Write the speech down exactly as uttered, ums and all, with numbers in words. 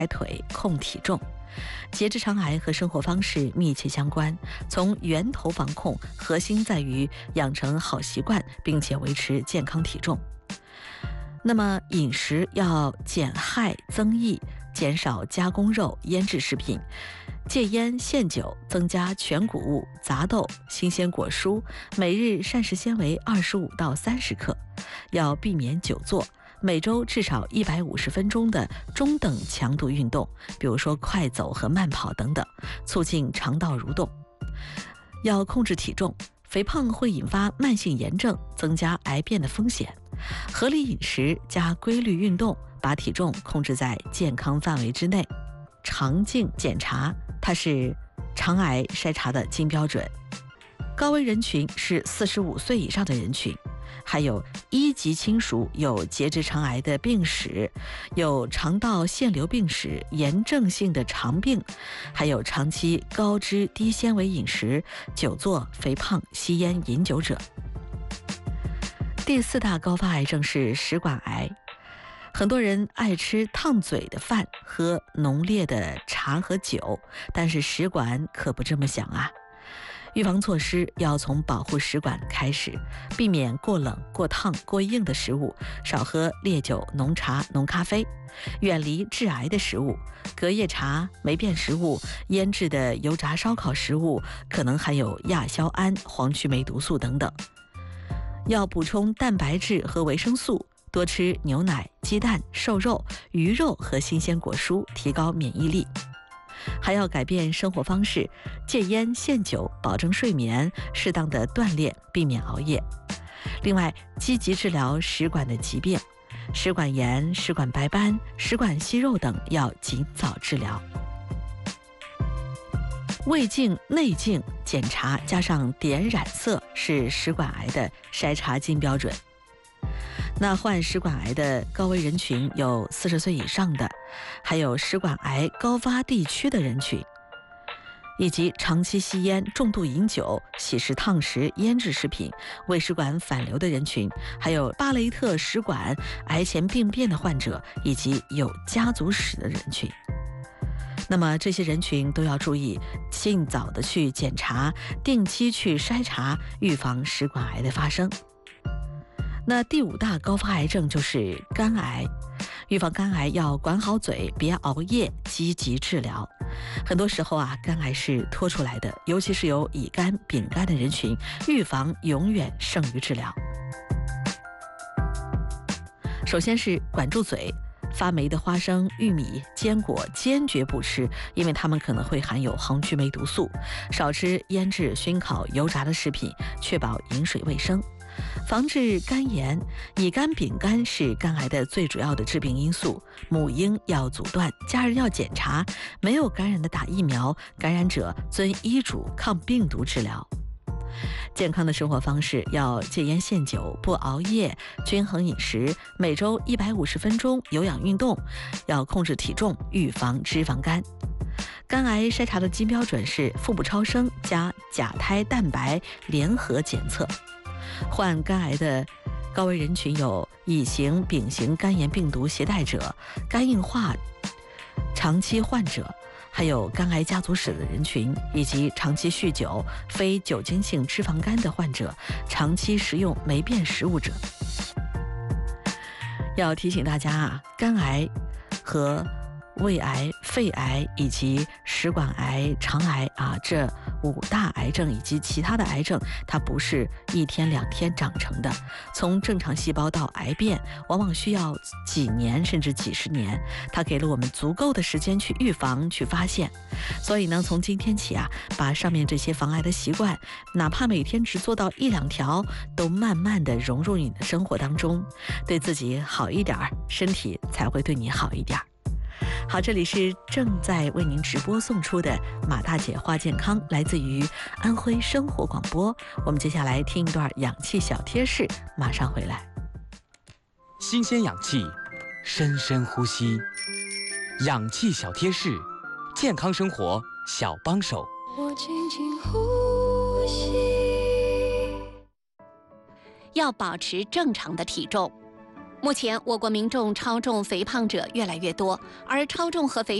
抬腿控体重。结直肠癌和生活方式密切相关，从源头防控，核心在于养成好习惯，并且维持健康体重。那么饮食要减害增益，减少加工肉、腌制食品，戒烟限酒，增加全谷物、杂豆、新鲜果蔬，每日膳食纤维二十五到三十克，要避免久坐。每周至少一百五十分钟的中等强度运动，比如说快走和慢跑等等，促进肠道蠕动。要控制体重，肥胖会引发慢性炎症，增加癌变的风险。合理饮食加规律运动，把体重控制在健康范围之内。肠镜检查，它是肠癌筛查的金标准。高危人群是四十五岁以上的人群，还有一级亲属有结直肠癌的病史，有肠道腺瘤病史、炎症性的肠病，还有长期高脂低纤维饮食、久坐、肥胖、吸烟、饮酒者。第四大高发癌症是食管癌。很多人爱吃烫嘴的饭，喝浓烈的茶和酒，但是食管可不这么想啊。预防措施要从保护食管开始，避免过冷、过烫、过硬的食物，少喝烈酒、浓茶、浓咖啡，远离致癌的食物，隔夜茶、霉变食物、腌制的油炸烧烤食物可能含有亚硝胺、黄曲霉毒素等等。要补充蛋白质和维生素，多吃牛奶、鸡蛋、瘦肉、鱼肉和新鲜果蔬，提高免疫力。还要改变生活方式，戒烟限酒，保证睡眠，适当的锻炼，避免熬夜。另外，积极治疗食管的疾病，食管炎、食管白斑、食管息肉等要尽早治疗。胃镜、内镜检查加上碘染色是食管癌的筛查金标准。那患食管癌的高危人群有四十岁以上的，还有食管癌高发地区的人群，以及长期吸烟、重度饮酒、喜食烫食、腌制食品、胃食管反流的人群，还有巴雷特食管癌前病变的患者，以及有家族史的人群。那么这些人群都要注意，尽早的去检查，定期去筛查，预防食管癌的发生。那第五大高发癌症就是肝癌，预防肝癌要管好嘴，别熬夜，积极治疗。很多时候啊，肝癌是拖出来的，尤其是有乙肝、丙肝的人群，预防永远胜于治疗。首先是管住嘴，发霉的花生、玉米、坚果坚决不吃，因为它们可能会含有黄曲霉毒素。少吃腌制、熏烤、油炸的食品，确保饮水卫生。防治肝炎，乙肝、丙肝是肝癌的最主要的致病因素，母婴要阻断，家人要检查，没有感染的打疫苗，感染者遵医嘱抗病毒治疗。健康的生活方式要戒烟限酒，不熬夜，均衡饮食，每周一百五十分钟有氧运动，要控制体重，预防脂肪肝。肝癌筛查的金标准是腹部超声加甲胎蛋白联合检测。患肝癌的高危人群有乙型、丙型肝炎病毒携带者、肝硬化长期患者，还有肝癌家族史的人群，以及长期酗酒、非酒精性脂肪肝的患者，长期食用霉变食物者。要提醒大家啊，肝癌和胃癌、肺癌以及食管癌、肠癌啊，这五大癌症以及其他的癌症，它不是一天两天长成的。从正常细胞到癌变，往往需要几年甚至几十年。它给了我们足够的时间去预防、去发现。所以呢，从今天起啊，把上面这些防癌的习惯，哪怕每天只做到一两条，都慢慢的融入你的生活当中，对自己好一点，身体才会对你好一点。好，这里是正在为您直播送出的马大姐话健康，来自于安徽生活广播。我们接下来听一段氧气小贴士，马上回来。 新鲜氧气，深深呼吸，氧气小贴士，健康生活小帮手。 我轻轻呼吸， 要保持正常的体重。 目前，我国民众超重肥胖者越来越多，而超重和肥